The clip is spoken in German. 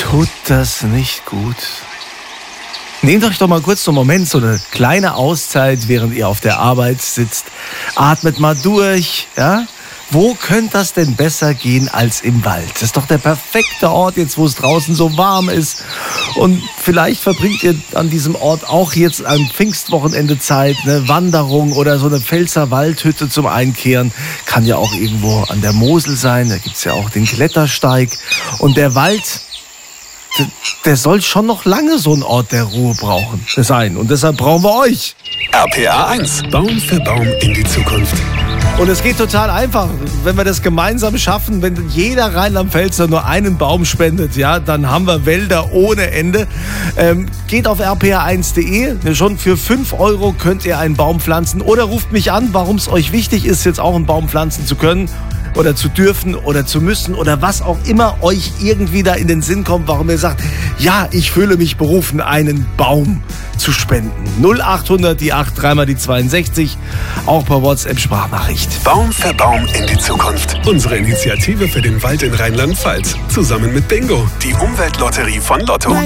Tut das nicht gut? Nehmt euch doch mal kurz so einen Moment, so eine kleine Auszeit, während ihr auf der Arbeit sitzt. Atmet mal durch, ja? Wo könnte das denn besser gehen als im Wald? Das ist doch der perfekte Ort jetzt, wo es draußen so warm ist. Und vielleicht verbringt ihr an diesem Ort auch jetzt am Pfingstwochenende Zeit, eine Wanderung oder so eine Pfälzer Waldhütte zum Einkehren. Kann ja auch irgendwo an der Mosel sein, da gibt's ja auch den Klettersteig. Und der Wald, der soll schon noch lange so ein Ort der Ruhe sein. Und deshalb brauchen wir euch. RPA 1. Baum für Baum in die Zukunft. Und es geht total einfach, wenn wir das gemeinsam schaffen, wenn jeder Rheinland-Pfälzer nur einen Baum spendet, ja, dann haben wir Wälder ohne Ende. Geht auf rpa1.de, schon für 5 € könnt ihr einen Baum pflanzen oder ruft mich an, warum es euch wichtig ist, jetzt auch einen Baum pflanzen zu können oder zu dürfen oder zu müssen oder was auch immer euch irgendwie da in den Sinn kommt, warum ihr sagt, ja, ich fühle mich berufen, einen Baum zu spenden. 0800 die 8 3 mal die 62, auch per WhatsApp-Sprachnachricht. Baum für Baum in die Zukunft. Unsere Initiative für den Wald in Rheinland-Pfalz. Zusammen mit Bingo, die Umweltlotterie von Lotto.